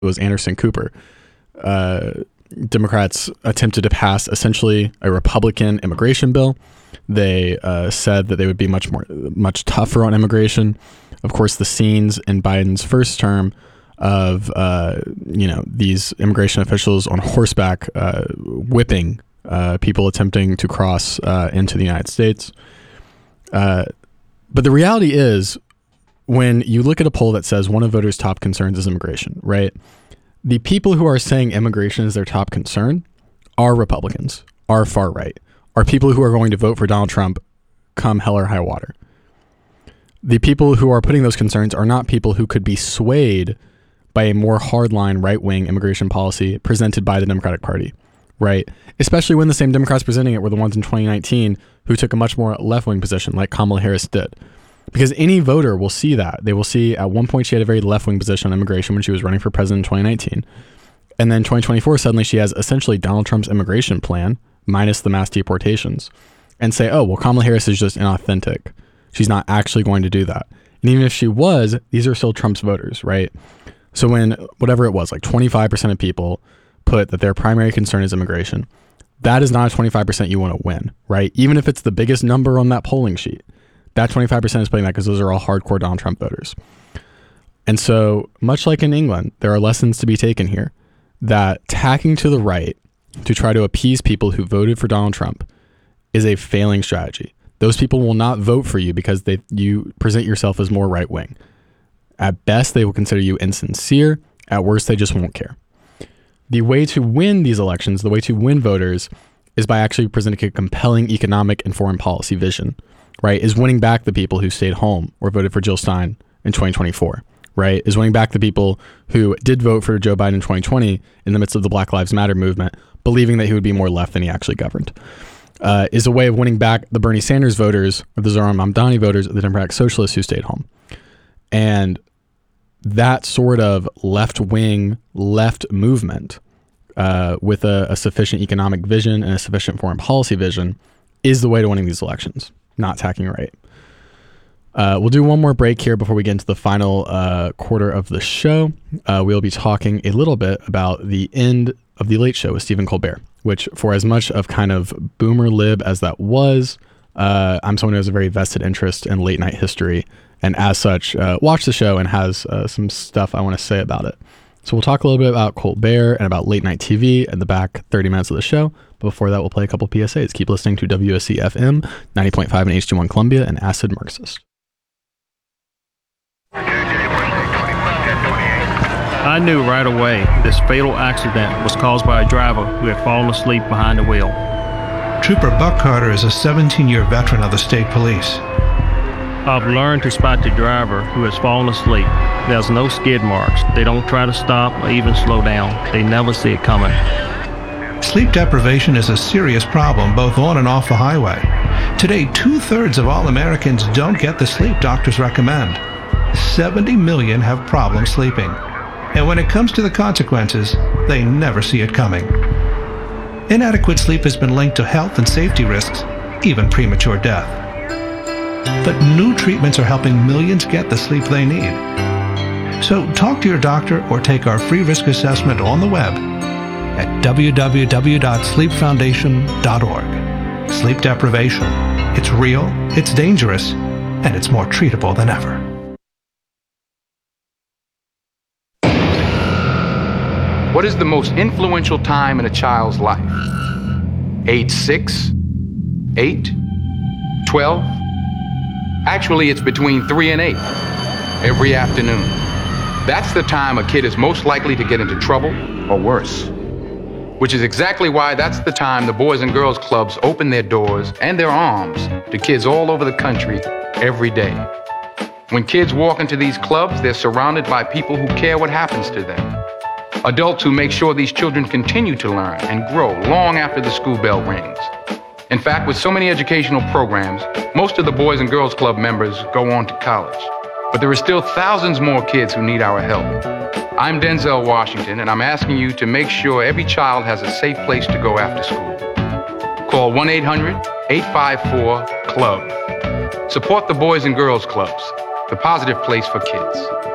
was Anderson Cooper. Democrats attempted to pass essentially a Republican immigration bill. They said that they would be much tougher on immigration. Of course, the scenes in Biden's first term of these immigration officials on horseback whipping people attempting to cross into the United States. But the reality is, when you look at a poll that says one of voters' top concerns is immigration, right? The people who are saying immigration is their top concern are Republicans, are far right, are people who are going to vote for Donald Trump come hell or high water. The people who are putting those concerns are not people who could be swayed by a more hardline right-wing immigration policy presented by the Democratic Party, right? Especially when the same Democrats presenting it were the ones in 2019 who took a much more left-wing position like Kamala Harris did. Because any voter will see that. They will see at one point she had a very left-wing position on immigration when she was running for president in 2019. And then 2024, suddenly she has essentially Donald Trump's immigration plan minus the mass deportations and say, oh, well, Kamala Harris is just inauthentic. She's not actually going to do that. And even if she was, these are still Trump's voters, right? So when whatever it was, like 25% of people put that their primary concern is immigration, that is not a 25% you want to win, right? Even if it's the biggest number on that polling sheet, that 25% is putting that because those are all hardcore Donald Trump voters. And so much like in England, there are lessons to be taken here that tacking to the right to try to appease people who voted for Donald Trump is a failing strategy. Those people will not vote for you because you present yourself as more right-wing. At best, they will consider you insincere. At worst, they just won't care. The way to win these elections, the way to win voters, is by actually presenting a compelling economic and foreign policy vision, right? Is winning back the people who stayed home or voted for Jill Stein in 2024, right? Is winning back the people who did vote for Joe Biden in 2020 in the midst of the Black Lives Matter movement, believing that he would be more left than he actually governed. Is a way of winning back the Bernie Sanders voters or the Zohran Mamdani voters or the Democratic Socialists who stayed home. And that sort of left-wing, left movement with a sufficient economic vision and a sufficient foreign policy vision is the way to winning these elections, not tacking right. We'll do one more break here before we get into the final quarter of the show. We'll be talking a little bit about the end of The Late Show with Stephen Colbert, which for as much of kind of boomer lib as that was, I'm someone who has a very vested interest in late night history, and as such, watch the show and has some stuff I want to say about it. So we'll talk a little bit about Colbert and about late night TV in the back 30 minutes of the show. But before that, we'll play a couple PSAs. Keep listening to WSC FM 90.5 and HD1 Columbia and Acid Marxist. I knew right away this fatal accident was caused by a driver who had fallen asleep behind the wheel. Trooper Buck Carter is a 17-year veteran of the state police. I've learned to spot the driver who has fallen asleep. There's no skid marks. They don't try to stop or even slow down. They never see it coming. Sleep deprivation is a serious problem both on and off the highway. Today, 2/3 of all Americans don't get the sleep doctors recommend. 70 million have problems sleeping. And when it comes to the consequences, they never see it coming. Inadequate sleep has been linked to health and safety risks, even premature death. But new treatments are helping millions get the sleep they need. So talk to your doctor or take our free risk assessment on the web at www.sleepfoundation.org. Sleep deprivation. It's real, it's dangerous, and it's more treatable than ever. What is the most influential time in a child's life? Age 6, 8, 12? Actually, it's between 3 and 8 every afternoon. That's the time a kid is most likely to get into trouble or worse. Which is exactly why that's the time the Boys and Girls Clubs open their doors and their arms to kids all over the country every day. When kids walk into these clubs, they're surrounded by people who care what happens to them. Adults who make sure these children continue to learn and grow long after the school bell rings. In fact, with so many educational programs, most of the Boys and Girls Club members go on to college. But there are still thousands more kids who need our help. I'm Denzel Washington, and I'm asking you to make sure every child has a safe place to go after school. Call 1-800-854-CLUB. Support the Boys and Girls Clubs, the positive place for kids.